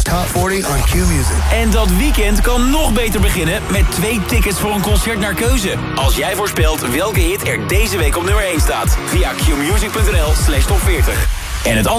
Top 40 on Q-Music. En dat weekend kan nog beter beginnen met 2 tickets voor een concert naar keuze. Als jij voorspelt welke hit er deze week op nummer 1 staat. Via qmusic.nl/top 40. En het